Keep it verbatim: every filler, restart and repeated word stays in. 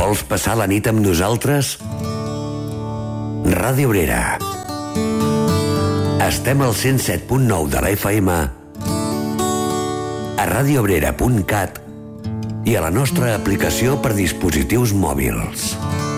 Vols passar la nit amb nosaltres? Ràdio Obrera. Estem al cent set punt nou de la F M, a radio obrera punt cat i a la nostra aplicació per dispositius mòbils.